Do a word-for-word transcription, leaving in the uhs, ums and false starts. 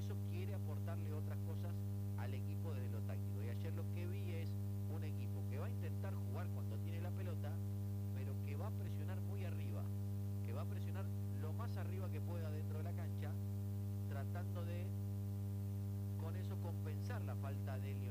eso quiere aportarle otras cosas al equipo desde lo táctico. Y ayer lo que vi es un equipo que va a intentar jugar cuando tiene la pelota, pero que va a presionar muy arriba, que va a presionar lo más arriba que pueda dentro de la cancha, tratando de con eso compensar la falta de Lionel